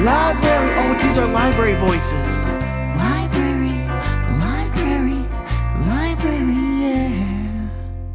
Library. Oh, these are library voices. Library, library, library, yeah.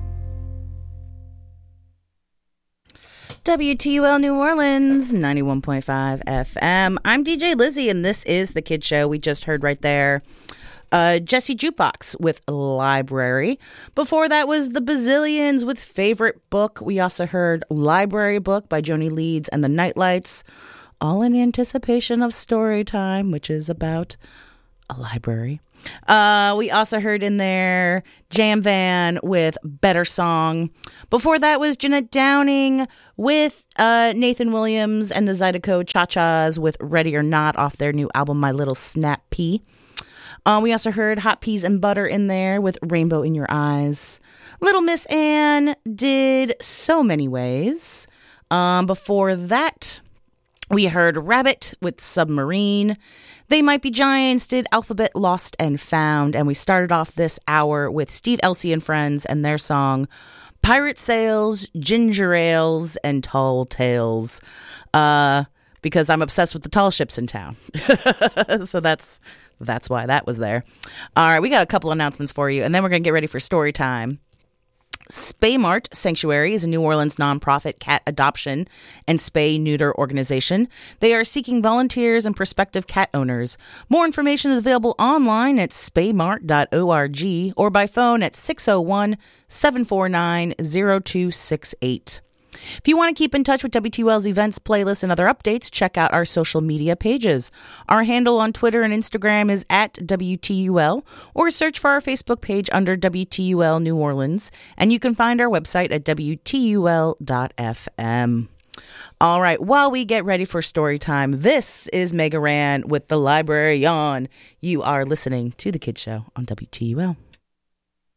WTUL New Orleans, 91.5 FM. I'm DJ Lizzie, and this is The Kid Show. We just heard right there Jesse Jukebox with Library. Before that was the Bazillions with Favorite Book. We also heard Library Book by Joni Leeds and the Nightlights, all in anticipation of Story Time, which is about a library. We also heard in there Jam Van with Better Song. Before that was Jeanette Downing with Nathan Williams and the Zydeco Cha-Chas with Ready or Not off their new album My Little Snap Pea. We also heard Hot Peas and Butter in there with Rainbow in Your Eyes. Little Miss Anne did So Many Ways. Before that, we heard Rabbit with Submarine. They Might Be Giants did Alphabet Lost and Found. And we started off this hour with Steve Elsey and Friends and their song Pirate Sails, Ginger Ales, and Tall Tales. Because I'm obsessed with the tall ships in town. So that's why that was there. All right, we got a couple announcements for you, and then we're going to get ready for story time. Spaymart Sanctuary is a New Orleans nonprofit cat adoption and spay-neuter organization. They are seeking volunteers and prospective cat owners. More information is available online at spaymart.org or by phone at 601-749-0268. If you want to keep in touch with WTUL's events, playlists, and other updates, check out our social media pages. Our handle on Twitter and Instagram is at WTUL, or search for our Facebook page under WTUL New Orleans, and you can find our website at WTUL.FM. All right, while we get ready for story time, this is Mega Ran with The Library on. You are listening to The Kid Show on WTUL.